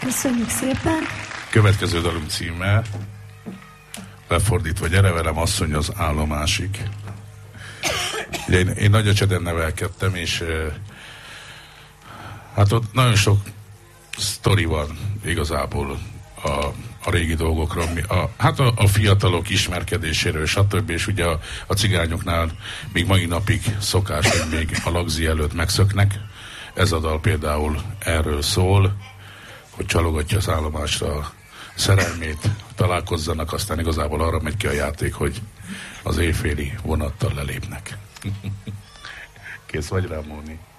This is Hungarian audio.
Köszönjük szépen. Következő dalunk címe lefordítva, gyere velem asszony az állomásig. Én Nagyacseden nevelkedtem, és hát ott nagyon sok sztori van igazából a régi dolgokról, a fiatalok ismerkedéséről, stb. És ugye a cigányoknál még mai napig szokás, hogy még a lagzi előtt megszöknek. Ez a dal például erről szól, hogy csalogatja az állomásra a szerelmét, találkozzanak, aztán igazából arra megy ki a játék, hogy az éjféli vonattal lelépnek. Kész vagy rá, Móni?